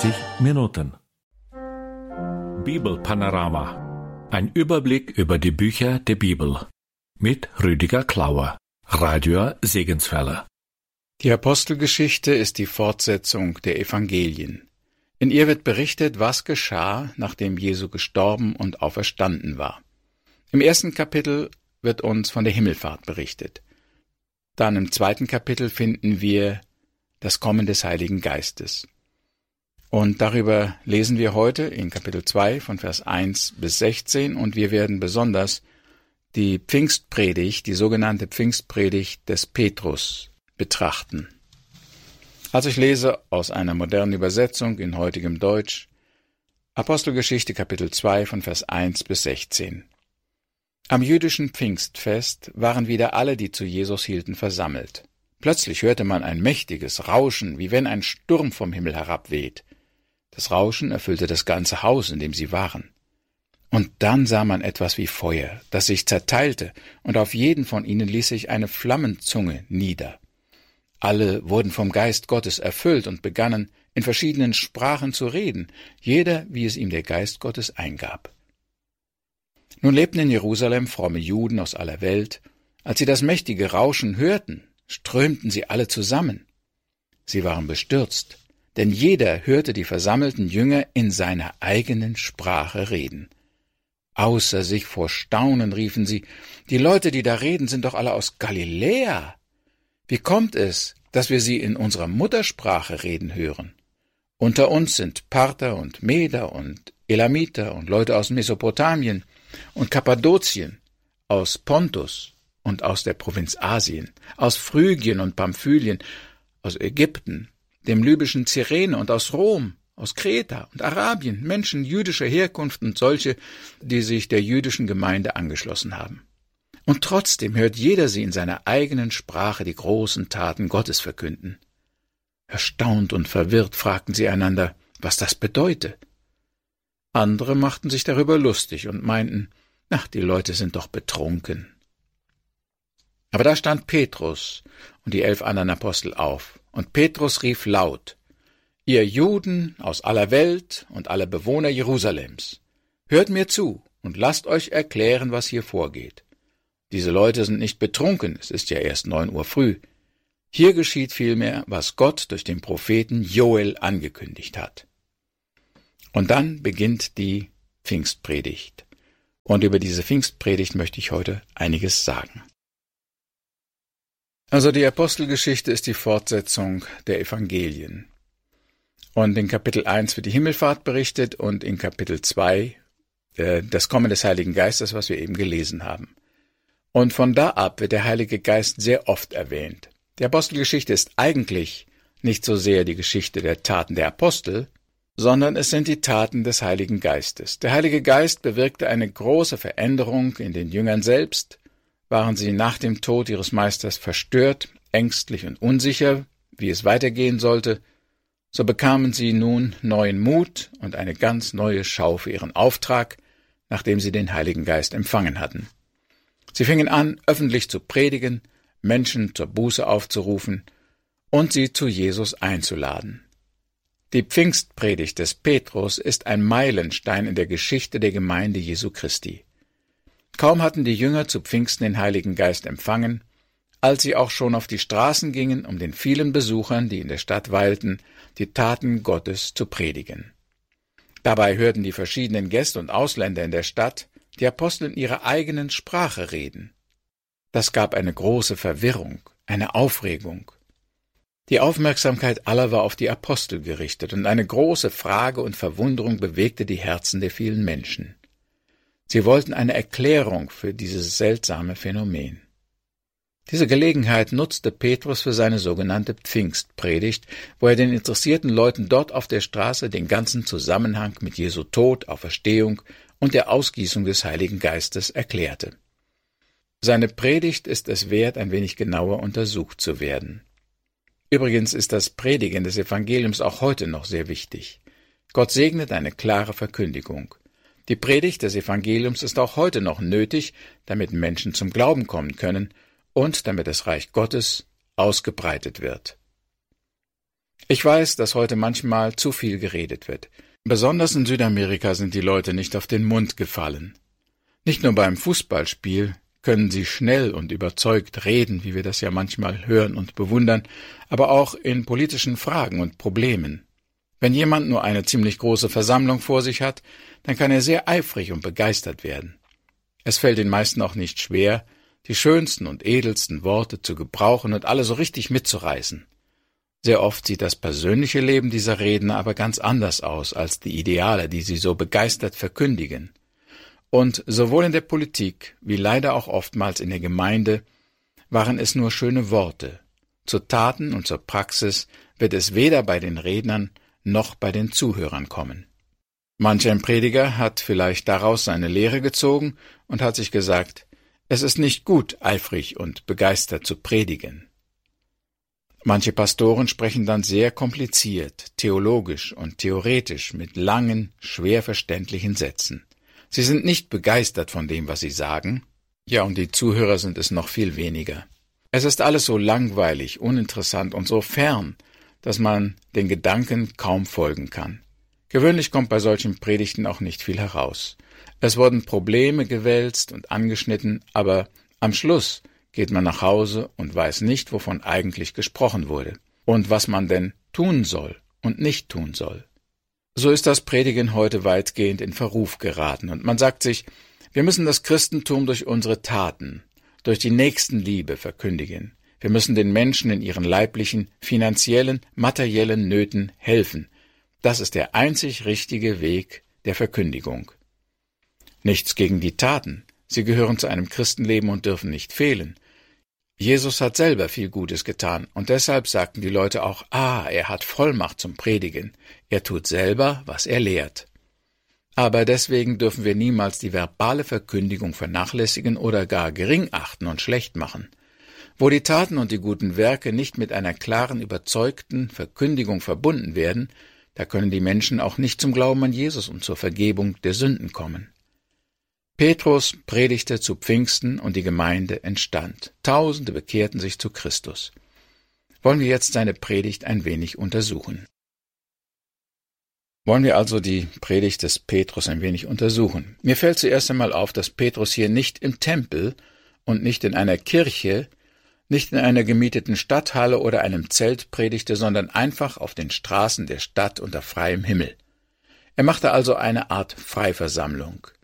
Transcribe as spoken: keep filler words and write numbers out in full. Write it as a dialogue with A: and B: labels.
A: sechzig Minuten. Bibelpanorama. Ein Überblick über die Bücher der Bibel. Mit Rüdiger Klauer. Radio Segenswelle.
B: Die Apostelgeschichte ist die Fortsetzung der Evangelien. In ihr wird berichtet, was geschah, nachdem Jesu gestorben und auferstanden war. Im ersten Kapitel wird uns von der Himmelfahrt berichtet. Dann im zweiten Kapitel finden wir das Kommen des Heiligen Geistes. Und darüber lesen wir heute in Kapitel zwei von Vers eins bis sechzehn, und wir werden besonders die Pfingstpredigt, die sogenannte Pfingstpredigt des Petrus, betrachten. Also ich lese aus einer modernen Übersetzung in heutigem Deutsch Apostelgeschichte Kapitel zwei von Vers eins bis sechzehn. Am jüdischen Pfingstfest waren wieder alle, die zu Jesus hielten, versammelt. Plötzlich hörte man ein mächtiges Rauschen, wie wenn ein Sturm vom Himmel herabweht. Das Rauschen erfüllte das ganze Haus, in dem sie waren. Und dann sah man etwas wie Feuer, das sich zerteilte, und auf jeden von ihnen ließ sich eine Flammenzunge nieder. Alle wurden vom Geist Gottes erfüllt und begannen, in verschiedenen Sprachen zu reden, jeder, wie es ihm der Geist Gottes eingab. Nun lebten in Jerusalem fromme Juden aus aller Welt. Als sie das mächtige Rauschen hörten, strömten sie alle zusammen. Sie waren bestürzt, denn jeder hörte die versammelten Jünger in seiner eigenen Sprache reden. Außer sich vor Staunen riefen sie: Die Leute, die da reden, sind doch alle aus Galiläa. Wie kommt es, dass wir sie in unserer Muttersprache reden hören? Unter uns sind Parther und Meder und Elamiter und Leute aus Mesopotamien und Kappadokien, aus Pontus und aus der Provinz Asien, aus Phrygien und Pamphylien, aus Ägypten, dem libyschen Cyrene und aus Rom, aus Kreta und Arabien, Menschen jüdischer Herkunft und solche, die sich der jüdischen Gemeinde angeschlossen haben. Und trotzdem hört jeder sie in seiner eigenen Sprache die großen Taten Gottes verkünden. Erstaunt und verwirrt fragten sie einander, was das bedeute. Andere machten sich darüber lustig und meinten, ach, die Leute sind doch betrunken. Aber da stand Petrus und die elf anderen Apostel auf, und Petrus rief laut: Ihr Juden aus aller Welt und alle Bewohner Jerusalems, hört mir zu und lasst euch erklären, was hier vorgeht. Diese Leute sind nicht betrunken, es ist ja erst neun Uhr früh. Hier geschieht vielmehr, was Gott durch den Propheten Joel angekündigt hat. Und dann beginnt die Pfingstpredigt. Und über diese Pfingstpredigt möchte ich heute einiges sagen. Also die Apostelgeschichte ist die Fortsetzung der Evangelien. Und in Kapitel eins wird die Himmelfahrt berichtet und in Kapitel zwei äh, das Kommen des Heiligen Geistes, was wir eben gelesen haben. Und von da ab wird der Heilige Geist sehr oft erwähnt. Die Apostelgeschichte ist eigentlich nicht so sehr die Geschichte der Taten der Apostel, sondern es sind die Taten des Heiligen Geistes. Der Heilige Geist bewirkte eine große Veränderung in den Jüngern selbst. Waren sie nach dem Tod ihres Meisters verstört, ängstlich und unsicher, wie es weitergehen sollte, so bekamen sie nun neuen Mut und eine ganz neue Schau für ihren Auftrag, nachdem sie den Heiligen Geist empfangen hatten. Sie fingen an, öffentlich zu predigen, Menschen zur Buße aufzurufen und sie zu Jesus einzuladen. Die Pfingstpredigt des Petrus ist ein Meilenstein in der Geschichte der Gemeinde Jesu Christi. Kaum hatten die Jünger zu Pfingsten den Heiligen Geist empfangen, als sie auch schon auf die Straßen gingen, um den vielen Besuchern, die in der Stadt weilten, die Taten Gottes zu predigen. Dabei hörten die verschiedenen Gäste und Ausländer in der Stadt die Apostel in ihrer eigenen Sprache reden. Das gab eine große Verwirrung, eine Aufregung. Die Aufmerksamkeit aller war auf die Apostel gerichtet, und eine große Frage und Verwunderung bewegte die Herzen der vielen Menschen. Sie wollten eine Erklärung für dieses seltsame Phänomen. Diese Gelegenheit nutzte Petrus für seine sogenannte Pfingstpredigt, wo er den interessierten Leuten dort auf der Straße den ganzen Zusammenhang mit Jesu Tod, Auferstehung und der Ausgießung des Heiligen Geistes erklärte. Seine Predigt ist es wert, ein wenig genauer untersucht zu werden. Übrigens ist das Predigen des Evangeliums auch heute noch sehr wichtig. Gott segnet eine klare Verkündigung. Die Predigt des Evangeliums ist auch heute noch nötig, damit Menschen zum Glauben kommen können und damit das Reich Gottes ausgebreitet wird. Ich weiß, dass heute manchmal zu viel geredet wird. Besonders in Südamerika sind die Leute nicht auf den Mund gefallen. Nicht nur beim Fußballspiel können sie schnell und überzeugt reden, wie wir das ja manchmal hören und bewundern, aber auch in politischen Fragen und Problemen. Wenn jemand nur eine ziemlich große Versammlung vor sich hat, dann kann er sehr eifrig und begeistert werden. Es fällt den meisten auch nicht schwer, die schönsten und edelsten Worte zu gebrauchen und alle so richtig mitzureißen. Sehr oft sieht das persönliche Leben dieser Redner aber ganz anders aus als die Ideale, die sie so begeistert verkündigen. Und sowohl in der Politik wie leider auch oftmals in der Gemeinde waren es nur schöne Worte. Zu Taten und zur Praxis wird es weder bei den Rednern noch bei den Zuhörern kommen. Manch ein Prediger hat vielleicht daraus seine Lehre gezogen und hat sich gesagt, es ist nicht gut, eifrig und begeistert zu predigen. Manche Pastoren sprechen dann sehr kompliziert, theologisch und theoretisch mit langen, schwer verständlichen Sätzen. Sie sind nicht begeistert von dem, was sie sagen, ja, und die Zuhörer sind es noch viel weniger. Es ist alles so langweilig, uninteressant und so fern, dass man den Gedanken kaum folgen kann. Gewöhnlich kommt bei solchen Predigten auch nicht viel heraus. Es wurden Probleme gewälzt und angeschnitten, aber am Schluss geht man nach Hause und weiß nicht, wovon eigentlich gesprochen wurde und was man denn tun soll und nicht tun soll. So ist das Predigen heute weitgehend in Verruf geraten und man sagt sich, wir müssen das Christentum durch unsere Taten, durch die Nächstenliebe verkündigen. Wir müssen den Menschen in ihren leiblichen, finanziellen, materiellen Nöten helfen. Das ist der einzig richtige Weg der Verkündigung. Nichts gegen die Taten. Sie gehören zu einem Christenleben und dürfen nicht fehlen. Jesus hat selber viel Gutes getan, und deshalb sagten die Leute auch, ah, er hat Vollmacht zum Predigen. Er tut selber, was er lehrt. Aber deswegen dürfen wir niemals die verbale Verkündigung vernachlässigen oder gar gering achten und schlecht machen. Wo die Taten und die guten Werke nicht mit einer klaren, überzeugten Verkündigung verbunden werden, da können die Menschen auch nicht zum Glauben an Jesus und zur Vergebung der Sünden kommen. Petrus predigte zu Pfingsten und die Gemeinde entstand. Tausende bekehrten sich zu Christus. Wollen wir jetzt seine Predigt ein wenig untersuchen. Wollen wir also die Predigt des Petrus ein wenig untersuchen. Mir fällt zuerst einmal auf, dass Petrus hier nicht im Tempel und nicht in einer Kirche, nicht in einer gemieteten Stadthalle oder einem Zelt predigte, sondern einfach auf den Straßen der Stadt unter freiem Himmel. Er machte also eine Art Freiversammlung.